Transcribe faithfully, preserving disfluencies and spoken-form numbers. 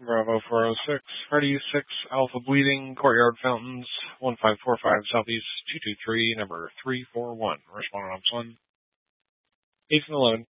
Bravo four oh six, Hardy six, Alpha Bleeding, Courtyard Fountains, one five four five Southeast two two three, number three four one. Respondent on one. eight and eleven.